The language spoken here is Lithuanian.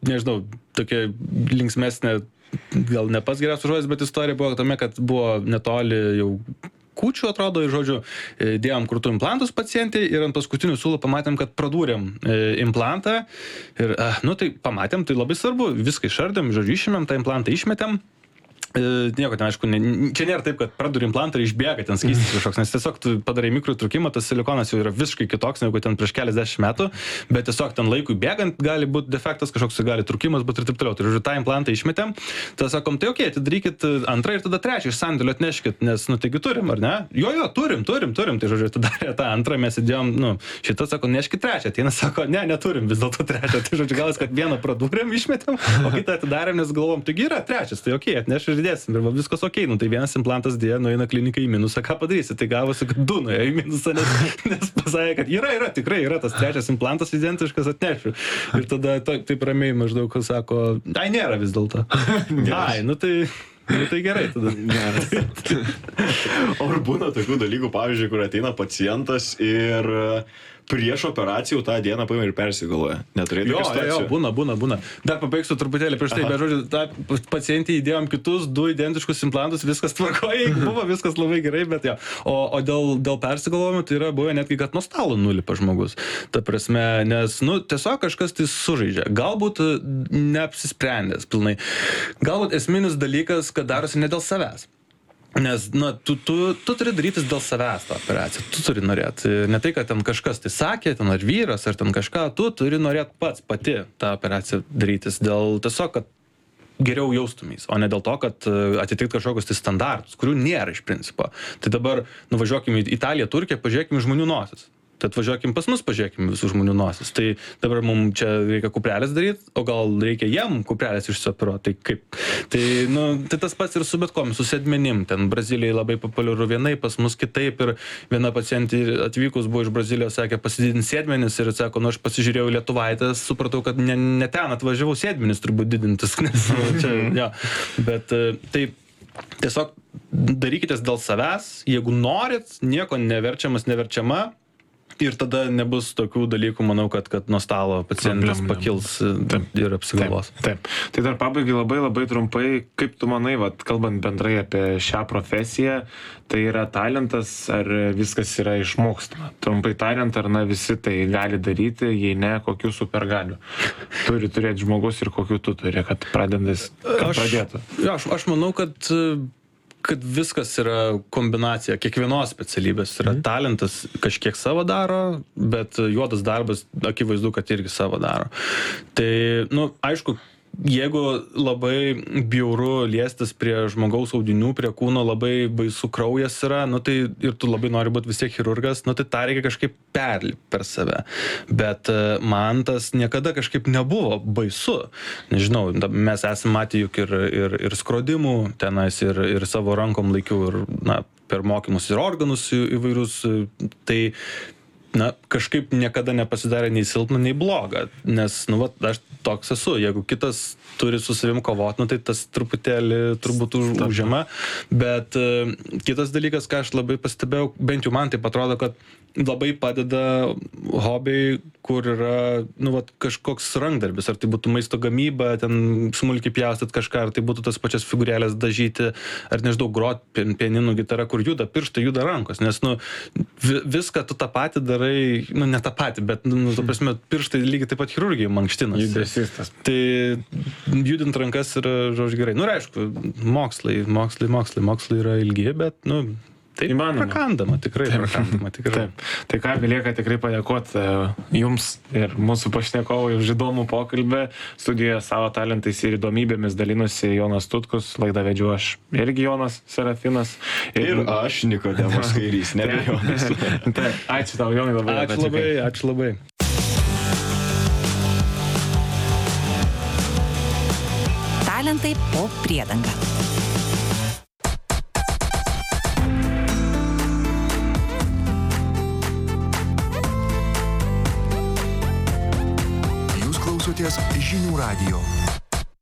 nežinau, tokia linksmesnė, gal ne pats geriausias žodis, bet istorija buvo tame, kad buvo netoli jau kūčių, atrodo, ir žodžiu, dėjom krūtų implantus pacientai ir ant paskutinių siūlų pamatėm, kad pradūrėm implantą ir, tai pamatėm, tai labai svarbu, viską išardėm, žodžiu, išėmėm, tą implantą išmetėm. Nieko ten, aišku, čia nėra taip, kad praduri implantą ir išbėga ten skystis kažkoks, nes tiesiog tu padarai mikrotrūkimą, tas silikonas jau yra visiškai kitoks negu ten prieš keliasdešimt metų, bet tiesiog ten laikui bėgant gali būti defektas kažkoks, gali trūkimas būti ir taip toliau. Tai žodžiu, tą implantą išmetėm, tada sakom, tai okei, atidarykit antrą ir tada trečią iš sandėlio atneškit, nes, taigi turim, ar ne? Jo, turim, tai žodžiu, atidarė tą antrą, mes įdėjom, šitą sako, neškit trečią, ateina, sako, neturim vis dėlto trečią, tai žodžiu, galas, kad vieną pradūrėm, išmetėm, o kitą atidarėm, nes galvom, taigi yra trečias, tai okei, atneš ir dėsim, ir viskas okei, tai vienas implantas dėja, nueina klinikai į minusą, ką padarysi, tai gavosi, kad du nuėjo į minusą, nes pasakė, kad tikrai yra tas trečias implantas identiškas, atnešiu. Ir tada taip ramiai maždaug sako, nėra vis dėlto. Tai gerai tada. O ar būna tokių dalykų, pavyzdžiui, kur ateina pacientas ir prieš operaciją tą dieną paima ir persigalvoja? Neturėtų tokių situacijų? Jo, būna. Dar pabaigsiu truputėlį prieš tai, bet žodžiu, tą pacientį įdėjom kitus 2 identiškus implantus, viskas tvarkoja, buvo viskas labai gerai, bet jo. O dėl persigalvojimo tai yra buvę netgi, kad nuo stalo nulipa žmogus. Ta prasme, nes, tiesiog kažkas tai sužaidžia. Galbūt neapsisprendęs pilnai. Galbūt esminis dalykas, kad darosi ne dėl savęs. Nes, tu turi darytis dėl savęs tą operaciją, tu turi norėti. Ne tai, kad ten kažkas tai sakė, ten ar vyras, ar ten kažką, tu turi norėti pati tą operaciją darytis dėl tiesiog, kad geriau jaustumės, o ne dėl to, kad atitikti kažkokius tai standartus, kurių nėra iš principo. Tai dabar nuvažiuokime į Italiją, Turkiją, pažiūrėkime žmonių nosis. Tai atvažiuokim pas mus, pažiūrėkime visų žmonių nosis. Tai dabar mums čia reikia kuprelės daryti, o gal reikia jiem kuprelės išsioperuoti. Tai kaip? Tai tas pats ir su bet kom, su sėdmenim. Ten Brazilijai labai populiaru vienai, pas mus kitaip. Ir viena pacientė atvykus buvo iš Brazilijos, sakė, pasididinti sėdmenis ir sako, aš pasižiūrėjau Lietuvaitės, supratau, kad ne ten atvažiavau sėdmenis turbūt didintis. Nes, bet tai tiesiog darykitės dėl savęs, jeigu norit, nieko neverčiama. Ir tada nebus tokių dalykų, manau, kad nuo stalo pacientas pakils ir apsigalvos. Taip. Tai dar pabaigai labai trumpai, kaip tu manai, kalbant bendrai apie šią profesiją, tai yra talentas, ar viskas yra išmokstama? Trumpai tariant, ar visi tai gali daryti, jei ne, kokių supergalių turi turėti žmogus ir kokių tu turi, kad pradėtų? Aš manau, kad viskas yra kombinacija, kiekvienos specialybės yra talentas, kažkiek savo daro, bet juodas darbas akivaizdu, kad irgi savo daro. Tai, aišku, jeigu labai bjauru liestis prie žmogaus audinių, prie kūno, labai baisu kraujas yra, tai ir tu labai nori būti vis tiek chirurgas, tai tą reikia kažkaip perlipti per save. Bet man tas niekada kažkaip nebuvo baisu. Nežinau, mes esame matę juk ir skrodimų tenais, ir savo rankom laikiau, ir per mokymus ir organus įvairius. Tai kažkaip niekada nepasidarė nei silpna, nei bloga, nes, aš toks esu, jeigu kitas turi su savim kovoti, tai tas truputėlį turbūt užima, bet kitas dalykas, ką aš labai pastebėjau, bent jau man taip atrodo, kad labai padeda hobiai, kur yra, kažkoks rankdarbis, ar tai būtų maisto gamyba, ten smulkiai pjaustyt kažką, ar tai būtų tas pačias figūrėlės dažyti, ar nežinau, grot pianinų gitara, kur juda pirštai, juda rankos, nes, viską tu tą patį darai, ne tą patį, bet, ta prasme, pirštai lygiai taip pat chirurgijai mankštinas. Judesistas. Tai judint rankas yra, žodžiu, gerai. Aišku, mokslai yra ilgi, bet, taip, prakandama, tikrai. Taip. Tai ką, belieka tikrai padėkoti jums ir mūsų pašnekovui už įdomų pokalbį. Studijoje savo talentais ir įdomybėmis dalinosi Jonas Tutkus, laidą vedžiu aš irgi Jonas Serafinas. Ir aš Nikodemas Kairys, nebe Jonas. Taip, ačiū tau, Jonai, labai. Ačiū labai. Talentai po priedanga. Žinių radijo.